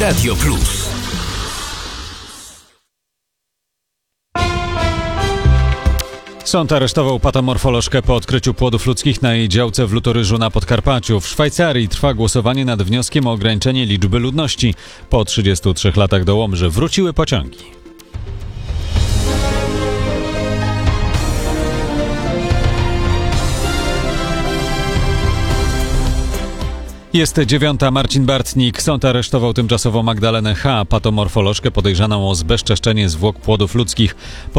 Radio Plus. Sąd aresztował patomorfolożkę po odkryciu płodów ludzkich na jej działce w Lutoryżu na Podkarpaciu. W Szwajcarii trwa głosowanie nad wnioskiem o ograniczenie liczby ludności. Po 33 latach do Łomży wróciły pociągi. Jest 9. Marcin Bartnik. Sąd aresztował tymczasowo Magdalenę H., patomorfolożkę podejrzaną o zbezczeszczenie zwłok płodów ludzkich.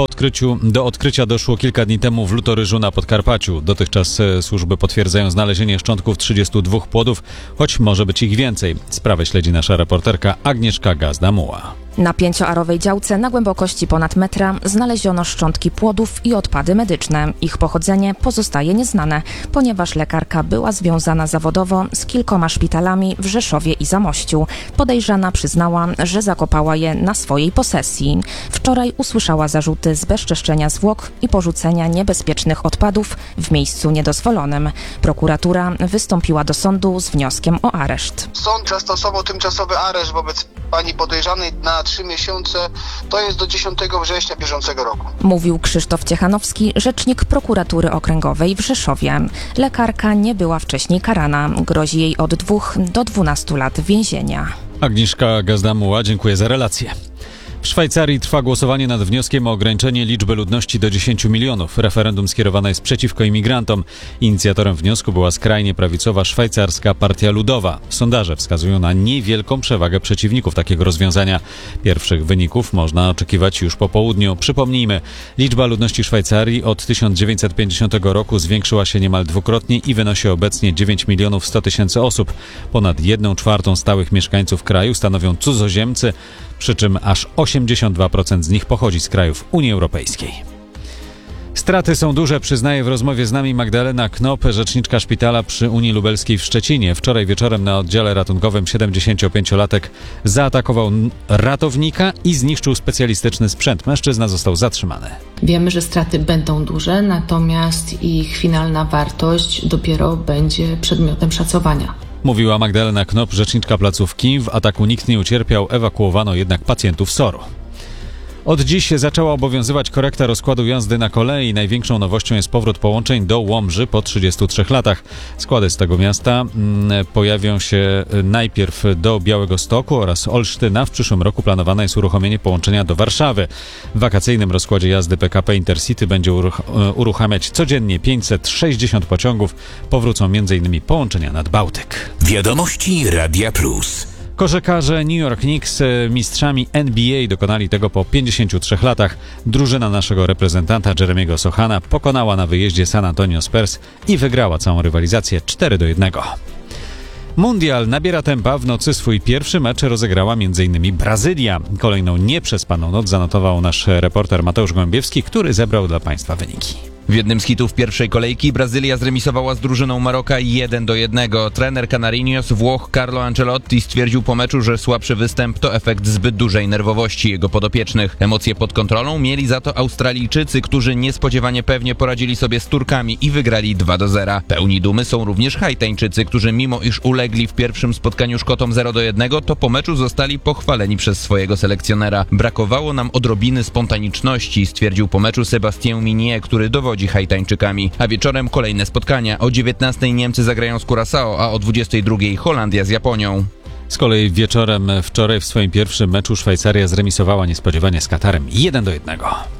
Do odkrycia doszło kilka dni temu w Lutoryżu na Podkarpaciu. Dotychczas służby potwierdzają znalezienie szczątków 32 płodów, choć może być ich więcej. Sprawę śledzi nasza reporterka Agnieszka Gazda-Muła. Na 5-arowej działce na głębokości ponad metra znaleziono szczątki płodów i odpady medyczne. Ich pochodzenie pozostaje nieznane, ponieważ lekarka była związana zawodowo z kilkoma szpitalami w Rzeszowie i Zamościu. Podejrzana przyznała, że zakopała je na swojej posesji. Wczoraj usłyszała zarzuty zbezczeszczenia zwłok i porzucenia niebezpiecznych odpadów w miejscu niedozwolonym. Prokuratura wystąpiła do sądu z wnioskiem o areszt. Sąd zastosował tymczasowy areszt wobec pani podejrzanej na 3 miesiące, to jest do 10 września bieżącego roku. Mówił Krzysztof Ciechanowski, rzecznik prokuratury okręgowej w Rzeszowie. Lekarka nie była wcześniej karana. Grozi jej od 2 do 12 lat więzienia. Agnieszka Gazda-Muła, dziękuję za relację. W Szwajcarii trwa głosowanie nad wnioskiem o ograniczenie liczby ludności do 10 milionów. Referendum skierowane jest przeciwko imigrantom. Inicjatorem wniosku była skrajnie prawicowa szwajcarska Partia Ludowa. Sondaże wskazują na niewielką przewagę przeciwników takiego rozwiązania. Pierwszych wyników można oczekiwać już po południu. Przypomnijmy, liczba ludności Szwajcarii od 1950 roku zwiększyła się niemal dwukrotnie i wynosi obecnie 9 milionów 100 tysięcy osób. Ponad 1/4 stałych mieszkańców kraju stanowią cudzoziemcy, przy czym aż 82% z nich pochodzi z krajów Unii Europejskiej. Straty są duże, przyznaje w rozmowie z nami Magdalena Knop, rzeczniczka szpitala przy Unii Lubelskiej w Szczecinie. Wczoraj wieczorem na oddziale ratunkowym 75-latek zaatakował ratownika i zniszczył specjalistyczny sprzęt. Mężczyzna został zatrzymany. Wiemy, że straty będą duże, natomiast ich finalna wartość dopiero będzie przedmiotem szacowania. Mówiła Magdalena Knop, rzeczniczka placówki. W ataku nikt nie ucierpiał, ewakuowano jednak pacjentów SOR-u. Od dziś zaczęła obowiązywać korekta rozkładu jazdy na kolei. Największą nowością jest powrót połączeń do Łomży po 33 latach. Składy z tego miasta pojawią się najpierw do Białegostoku oraz Olsztyna. W przyszłym roku planowane jest uruchomienie połączenia do Warszawy. W wakacyjnym rozkładzie jazdy PKP Intercity będzie uruchamiać codziennie 560 pociągów. Powrócą m.in. połączenia nad Bałtyk. Wiadomości Radia Plus. Koszykarze New York Knicks mistrzami NBA dokonali tego po 53 latach. Drużyna naszego reprezentanta Jeremiego Sochana pokonała na wyjeździe San Antonio Spurs i wygrała całą rywalizację 4-1. Mundial nabiera tempa. W nocy swój pierwszy mecz rozegrała m.in. Brazylia. Kolejną nieprzespaną noc zanotował nasz reporter Mateusz Gołębiewski, który zebrał dla Państwa wyniki. W jednym z hitów pierwszej kolejki Brazylia zremisowała z drużyną Maroka 1-1. Trener Canarinos, Włoch Carlo Ancelotti stwierdził po meczu, że słabszy występ to efekt zbyt dużej nerwowości jego podopiecznych. Emocje pod kontrolą mieli za to Australijczycy, którzy niespodziewanie pewnie poradzili sobie z Turkami i wygrali 2-0. Pełni dumy są również Haitańczycy, którzy mimo iż ulegli w pierwszym spotkaniu Szkotom 0-1, to po meczu zostali pochwaleni przez swojego selekcjonera. Brakowało nam odrobiny spontaniczności, stwierdził po meczu Sébastien Minier, który dowodzi Haitańczykami. A wieczorem kolejne spotkania. O 19:00 Niemcy zagrają z Curaçao, a o 22:00 Holandia z Japonią. Z kolei wieczorem wczoraj w swoim pierwszym meczu Szwajcaria zremisowała niespodziewanie z Katarem 1-1.